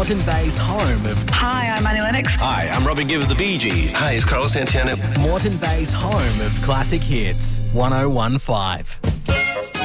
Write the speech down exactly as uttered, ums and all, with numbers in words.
Moreton Bay's home of... Hi, I'm Annie Lennox. Hi, I'm Robbie Gibb of the Bee Gees. Hi, it's Carlos Santana. Moreton Bay's home of classic hits. one oh one five.